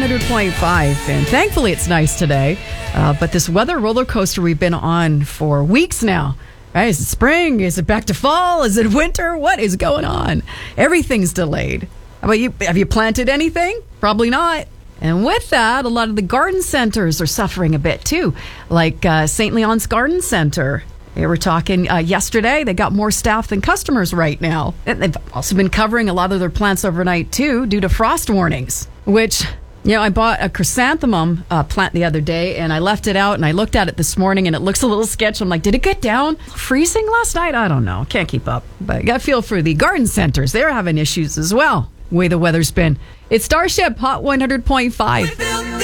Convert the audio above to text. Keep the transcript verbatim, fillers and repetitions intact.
one hundred point five. And thankfully, it's nice today. Uh, but this weather roller coaster we've been on for weeks now. Right? Is it spring? Is it back to fall? Is it winter? What is going on? Everything's delayed. How about you? Have you planted anything? Probably not. And with that, a lot of the garden centers are suffering a bit too, like uh, Saint Leon's Garden Center. They were talking uh, yesterday. They got more staff than customers right now. And they've also been covering a lot of their plants overnight too due to frost warnings, which... You know, I bought a chrysanthemum uh, plant the other day, and I left it out, and I looked at it this morning, and it looks a little sketchy. I'm like, did it get down freezing last night? I don't know. Can't keep up. But I got a feel for the garden centers. They're having issues as well, the way the weather's been. It's Starship Hot one hundred point five.